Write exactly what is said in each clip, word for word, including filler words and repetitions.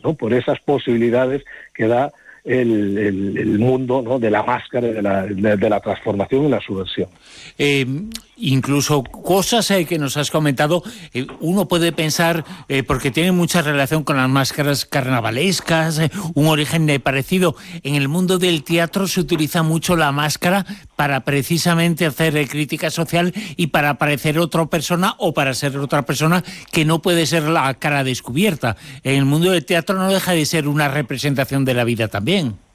¿no? Por esas posibilidades que da el, el, el mundo, ¿no?, de la máscara, de la, de, de la transformación y la subversión. Eh, incluso cosas eh, que nos has comentado, eh, uno puede pensar, eh, porque tiene mucha relación con las máscaras carnavalescas, eh, un origen eh, parecido. En el mundo del teatro se utiliza mucho la máscara para precisamente hacer eh, crítica social y para parecer otra persona o para ser otra persona que no puede ser la cara descubierta. En el mundo del teatro no deja de ser una representación de la vida también.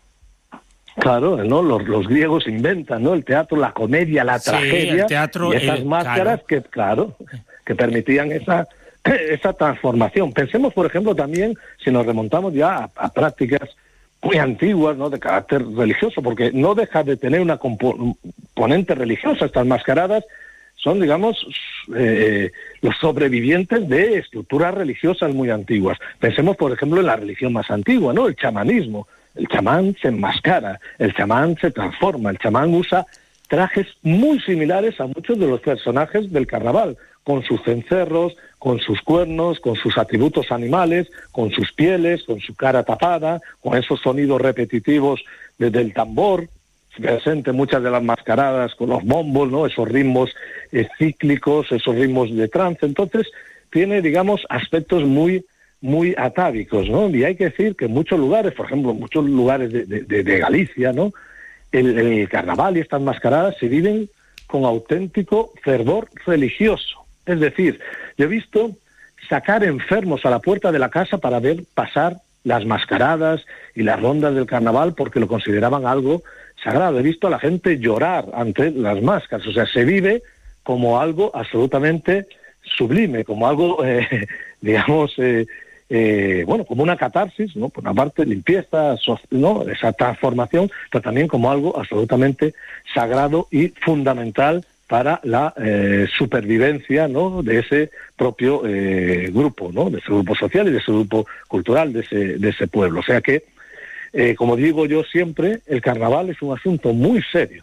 Claro, ¿no? Los, los griegos inventan, ¿no?, el teatro, la comedia, la sí, tragedia, el teatro, y esas eh, máscaras claro. que, claro, que permitían esa, esa transformación. Pensemos, por ejemplo, también, si nos remontamos ya a, a prácticas muy antiguas, ¿no?, de carácter religioso, porque no deja de tener una componente religiosa. Estas mascaradas son, digamos, eh, los sobrevivientes de estructuras religiosas muy antiguas. Pensemos, por ejemplo, en la religión más antigua, ¿no?, el chamanismo. El chamán se enmascara, el chamán se transforma, el chamán usa trajes muy similares a muchos de los personajes del carnaval, con sus cencerros, con sus cuernos, con sus atributos animales, con sus pieles, con su cara tapada, con esos sonidos repetitivos desde el tambor, presente muchas de las mascaradas con los bombos, ¿no?, esos ritmos eh, cíclicos, esos ritmos de trance. Entonces tiene, digamos, aspectos muy muy atávicos, ¿no? Y hay que decir que en muchos lugares, por ejemplo, en muchos lugares de, de, de Galicia, ¿no?, el, el carnaval y estas mascaradas se viven con auténtico fervor religioso. Es decir, yo he visto sacar enfermos a la puerta de la casa para ver pasar las mascaradas y las rondas del carnaval porque lo consideraban algo sagrado. He visto a la gente llorar ante las máscaras. O sea, se vive como algo absolutamente sublime, como algo, eh, digamos, eh, eh, bueno, como una catarsis, ¿no?, por una parte, limpieza, so, ¿no?, esa transformación, pero también como algo absolutamente sagrado y fundamental para la eh, supervivencia, ¿no?, de ese propio eh, grupo, ¿no?, de ese grupo social y de ese grupo cultural, de ese, de ese pueblo. O sea que, eh, como digo yo siempre, el carnaval es un asunto muy serio.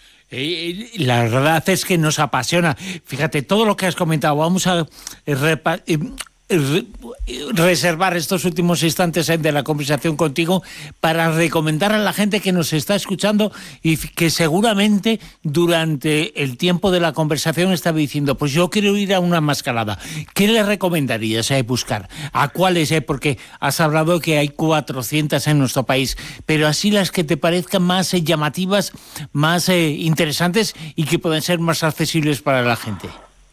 Eh, la verdad es que nos apasiona. Fíjate, todo lo que has comentado, vamos a eh, repa eh, re reservar estos últimos instantes de la conversación contigo para recomendar a la gente que nos está escuchando y que seguramente durante el tiempo de la conversación estaba diciendo, pues yo quiero ir a una mascarada. ¿Qué le recomendarías eh, buscar? ¿A cuáles? Eh? Porque has hablado que hay cuatrocientas en nuestro país, pero así las que te parezcan más eh, llamativas, más eh, interesantes y que pueden ser más accesibles para la gente.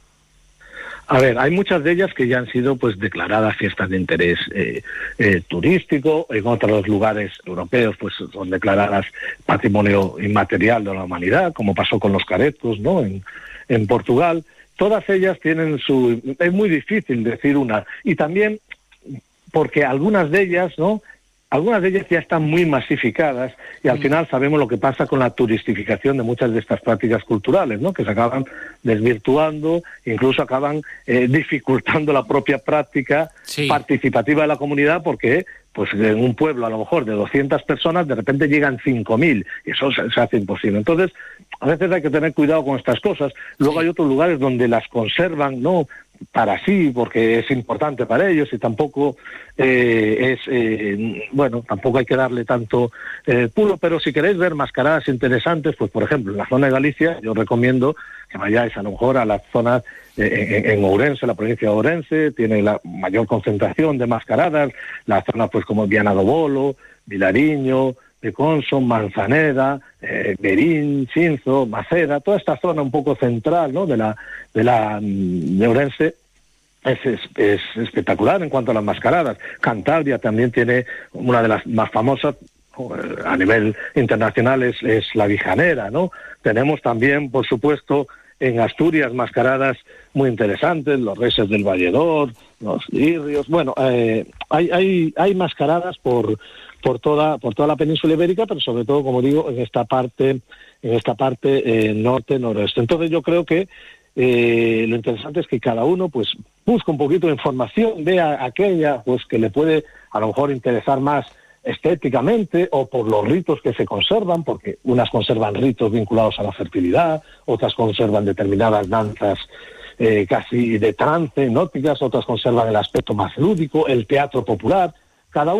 A ver, hay muchas de ellas que ya han sido pues declaradas fiestas de interés eh, eh, turístico. En otros lugares europeos pues son declaradas patrimonio inmaterial de la humanidad, como pasó con los caretos, ¿no?, en, en Portugal. Todas ellas tienen su... Es muy difícil decir una. Y también porque algunas de ellas, ¿no?, algunas de ellas ya están muy masificadas y al final sabemos lo que pasa con la turistificación de muchas de estas prácticas culturales, ¿no?, que se acaban desvirtuando, incluso acaban eh, dificultando la propia práctica sí. participativa de la comunidad, porque pues en un pueblo a lo mejor de doscientas personas de repente llegan cinco mil y eso se, se hace imposible. Entonces, a veces hay que tener cuidado con estas cosas. Luego sí. hay otros lugares donde las conservan, ¿no?, para sí, porque es importante para ellos y tampoco eh, es, eh, bueno, tampoco hay que darle tanto eh, puro, pero si queréis ver mascaradas interesantes, pues por ejemplo, en la zona de Galicia, yo recomiendo que vayáis a lo mejor a la zona eh, en, en Ourense, la provincia de Ourense, tiene la mayor concentración de mascaradas, la zona pues como Viana do Bolo, Vilariño, de Conson, Manzaneda, eh, Berín, Cinzo, Maceda, toda esta zona un poco central, ¿no?, de la de la de Ourense es, es, es espectacular en cuanto a las mascaradas. Cantabria también tiene una de las más famosas a nivel internacional, es, es la Vijanera, ¿no? Tenemos también, por supuesto, en Asturias mascaradas muy interesantes, los Reses del Valledor, los Lirrios. Bueno, eh, hay hay hay mascaradas por por toda por toda la península ibérica, pero sobre todo, como digo, en esta parte en esta parte eh, norte noroeste. Entonces yo creo que eh, lo interesante es que cada uno pues busque un poquito de información, vea aquella pues que le puede a lo mejor interesar más estéticamente o por los ritos que se conservan, porque unas conservan ritos vinculados a la fertilidad, otras conservan determinadas danzas eh, casi de trance, hipnóticas, otras conservan el aspecto más lúdico, el teatro popular. Cada